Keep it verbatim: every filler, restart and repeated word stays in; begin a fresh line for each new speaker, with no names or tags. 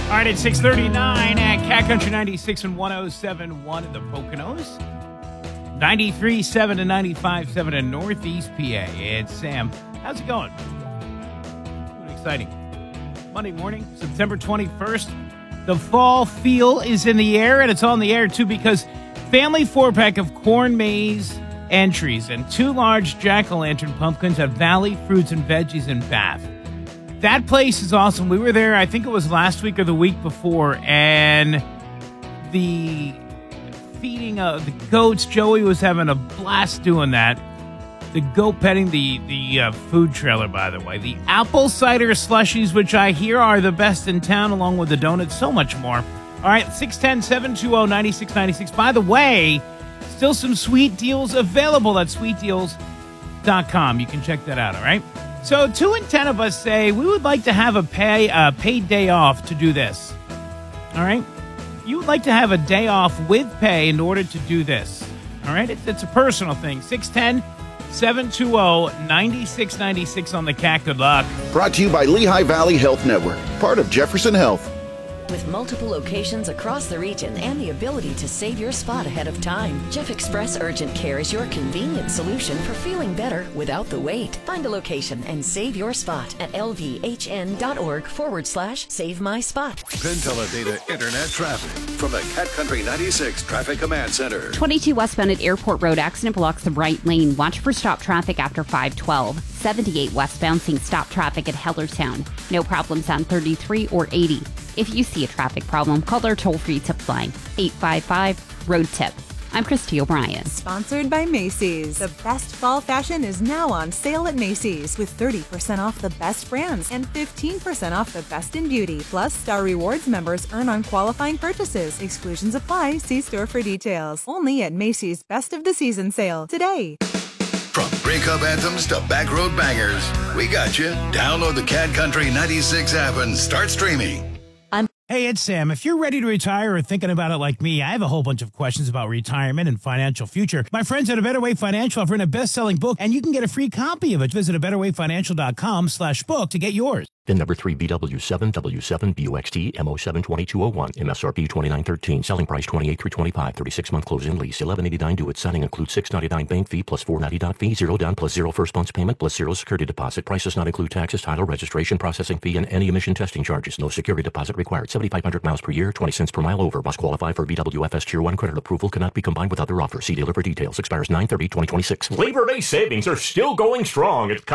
All right, it's six thirty-nine at Cat Country ninety-six and one oh seven point one in the Poconos. ninety-three point seven and ninety-five point seven in Northeast P A. It's Sam. How's it going? What exciting. Monday morning, September twenty-first. The fall feel is in the air, and it's on the air, too, because family four-pack of corn maze entries and two large jack-o'-lantern pumpkins at Valley Fruits and Veggies in Bath. That place is awesome. We were there, I think it was last week or the week before, and the feeding of the goats, Joey was having a blast doing that. The goat petting, the, the uh, food trailer, by the way. The apple cider slushies, which I hear are the best in town, along with the donuts, so much more. All right, six one zero, seven two zero, nine six nine six. By the way, still some sweet deals available at sweet deals dot com. You can check that out, all right? So two in ten of us say we would like to have a pay uh, paid day off to do this. All right? You would like to have a day off with pay in order to do this. All right? It's, it's a personal thing. six one zero, seven two zero, nine six nine six on the Cat. Good luck.
Brought to you by Lehigh Valley Health Network, part of Jefferson Health.
With multiple locations across the region and the ability to save your spot ahead of time, Jeff Express Urgent Care is your convenient solution for feeling better without the wait. Find a location and save your spot at lvhn.org forward slash save my spot.
Penn Teledata Internet traffic from the Cat Country ninety-six Traffic Command Center.
twenty-two westbound at Airport Road. Accident blocks the right lane. Watch for stop traffic after five twelve. seventy-eight westbound seeing stop traffic at Hellertown. No problems on thirty-three or eighty. If you see a traffic problem, call our toll-free tip line, eight five five, road tip. I'm Christy O'Brien.
Sponsored by Macy's. The best fall fashion is now on sale at Macy's with thirty percent off the best brands and fifteen percent off the best in beauty. Plus, Star Rewards members earn on qualifying purchases. Exclusions apply. See store for details. Only at Macy's Best of the Season sale today.
From breakup anthems to backroad bangers, we got you. Download the Cat Country ninety-six app and start streaming.
Hey, it's Sam. If you're ready to retire or thinking about it like me, I have a whole bunch of questions about retirement and financial future. My friends at A Better Way Financial have written a best-selling book, and you can get a free copy of it. Visit a better way financial dot com slash book to get yours.
VIN number three B W seven W seven B U X T M O seven two two zero one. M S R P twenty-nine thirteen. Selling price twenty-eight three twenty-five. thirty-six month closing lease. eleven eighty-nine due at signing. Includes six ninety-nine bank fee plus four ninety doc fee. Zero down plus zero first month's payment plus zero security deposit. Price does not include taxes, title, registration, processing fee, and any emission testing charges. No security deposit required. seventy-five hundred miles per year. twenty cents per mile over. Must qualify for B W F S Tier one credit approval. Cannot be combined with other offers. See dealer for details. Expires nine thirty twenty twenty-six.
Labor Day savings are still going strong at